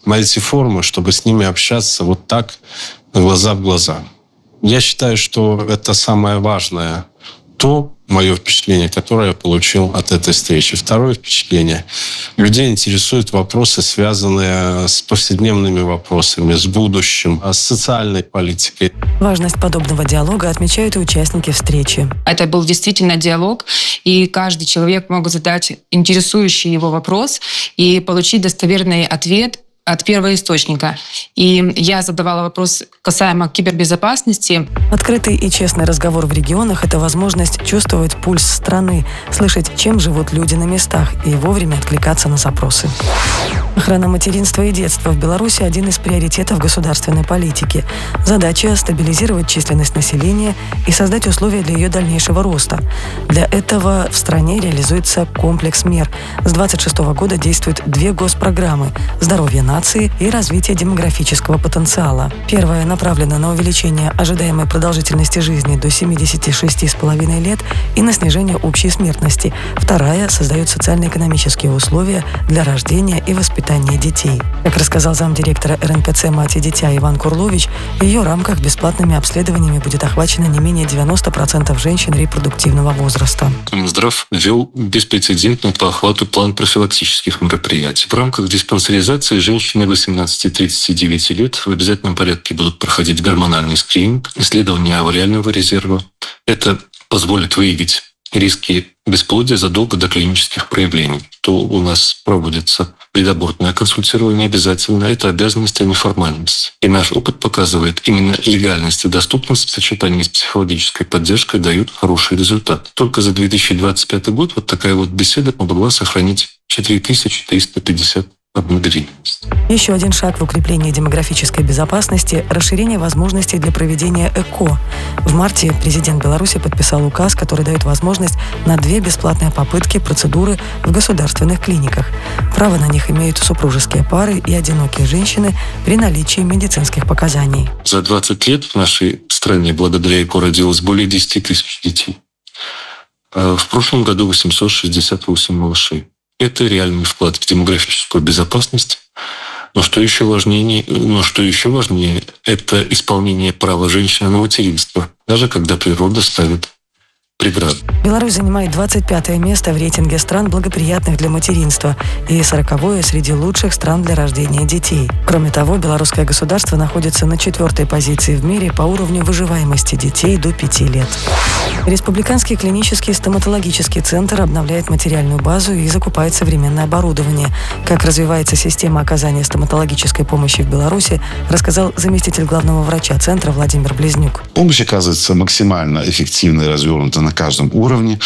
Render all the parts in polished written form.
найти форму, чтобы с ними общаться вот так, глаза в глаза. Я считаю, что это самое важное, то мое впечатление, которое я получил от этой встречи. Второе впечатление. Людей интересуют вопросы, связанные с повседневными вопросами, с будущим, с социальной политикой. Важность подобного диалога отмечают и участники встречи. Это был действительно диалог, и каждый человек мог задать интересующий его вопрос и получить достоверный ответ от первоисточника. И я задавала вопрос касаемо кибербезопасности. Открытый и честный разговор в регионах – это возможность чувствовать пульс страны, слышать, чем живут люди на местах, и вовремя откликаться на запросы. Охрана материнства и детства в Беларуси – один из приоритетов государственной политики. Задача – стабилизировать численность населения и создать условия для ее дальнейшего роста. Для этого в стране реализуется комплекс мер. С 2026 года действуют 2 госпрограммы – «Здоровье нации» и развитие демографического потенциала. Первая направлена на увеличение ожидаемой продолжительности жизни до 76,5 лет и на снижение общей смертности. Вторая создает социально-экономические условия для рождения и воспитания детей. Как рассказал замдиректора РНПЦ «Мать и дитя» Иван Курлович, в ее рамках бесплатными обследованиями будет охвачено не менее 90% женщин репродуктивного возраста. Минздрав ввел беспрецедентный по охвату план профилактических мероприятий. В рамках диспансеризации женщины 18-39 лет в обязательном порядке будут проходить гормональный скрининг, исследование авариального резерва. Это позволит выявить риски бесплодия задолго до клинических проявлений. То у нас проводится предабортное консультирование обязательно. Это обязанность, а не формальность. И наш опыт показывает, именно легальность и доступность в сочетании с психологической поддержкой дают хороший результат. Только за 2025 год вот такая вот беседа помогла сохранить 4350 беременность. Еще один шаг в укреплении демографической безопасности – расширение возможностей для проведения ЭКО. В марте президент Беларуси подписал указ, который дает возможность на 2 бесплатные попытки процедуры в государственных клиниках. Право на них имеют супружеские пары и одинокие женщины при наличии медицинских показаний. За 20 лет в нашей стране благодаря ЭКО родилось более 10 тысяч детей. В прошлом году 868 малышей. Это реальный вклад в демографическую безопасность. Но что еще важнее, это исполнение права женщины на материнство, даже когда природа ставит преграды. Беларусь занимает 25-е место в рейтинге стран, благоприятных для материнства, и 40-е среди лучших стран для рождения детей. Кроме того, белорусское государство находится на 4-й позиции в мире по уровню выживаемости детей до 5 лет. Республиканский клинический стоматологический центр обновляет материальную базу и закупает современное оборудование. Как развивается система оказания стоматологической помощи в Беларуси, рассказал заместитель главного врача центра Владимир Близнюк. Помощь оказывается максимально эффективно и развернута на каждом уровне.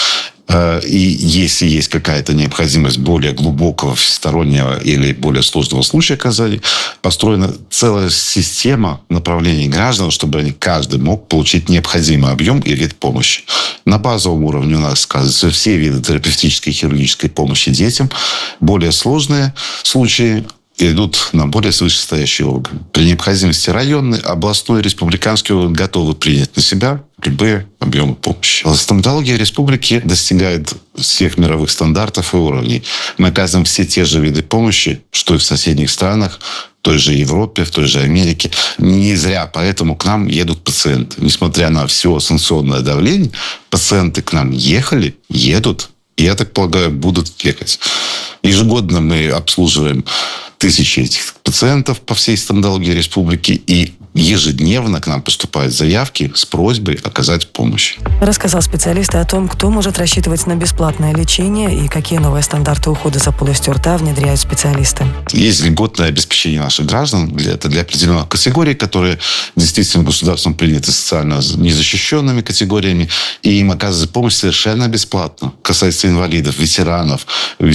И если есть какая-то необходимость более глубокого, всестороннего или более сложного случая оказания, построена целая система направлений граждан, чтобы каждый мог получить необходимый объем и вид помощи. На базовом уровне у нас оказываются все виды терапевтической и хирургической помощи детям. Более сложные случаи идут на более вышестоящий орган. При необходимости районный, областной, республиканский орган готовы принять на себя любые объемы помощи. Стоматология республики достигает всех мировых стандартов и уровней. Мы оказываем все те же виды помощи, что и в соседних странах, в той же Европе, в той же Америке. Не зря поэтому к нам едут пациенты. Несмотря на все санкционное давление, пациенты к нам ехали, едут, и, я так полагаю, будут ехать. Ежегодно мы обслуживаем тысячи этих пациентов по всей стоматологии республики, и ежедневно к нам поступают заявки с просьбой оказать помощь. Рассказал специалист о том, кто может рассчитывать на бесплатное лечение и какие новые стандарты ухода за полостью рта внедряют специалисты. Есть льготное обеспечение наших граждан для определенных категорий, которые действительно государством приняты социально незащищенными категориями, и им оказывается помощь совершенно бесплатно. Касается инвалидов, ветеранов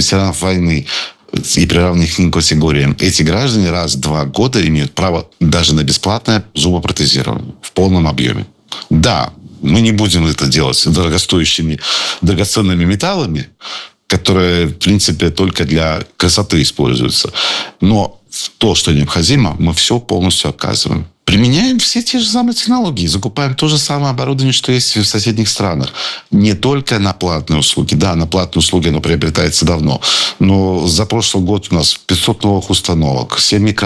войны, и приравненных к категориям. Эти граждане раз в 2 года имеют право даже на бесплатное зубопротезирование в полном объеме. Да, мы не будем это делать с дорогостоящими, драгоценными металлами, которые, в принципе, только для красоты используются. Но то, что необходимо, мы все полностью оказываем. Применяем все те же самые технологии, закупаем то же самое оборудование, что есть в соседних странах. Не только на платные услуги. Да, на платные услуги оно приобретается давно. Но за прошлый год у нас 500 новых установок, 7